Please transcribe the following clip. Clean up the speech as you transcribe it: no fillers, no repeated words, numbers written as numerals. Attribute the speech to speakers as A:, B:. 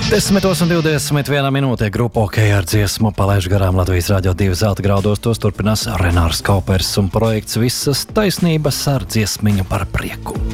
A: 10:21 minūtē grupa OK ar dziesmu palaiž garām Latvijas Rādio 2 zelta graudos. Tos turpinās Renārs Kaupers un projekts Visas taisnības ar dziesmiņu par prieku.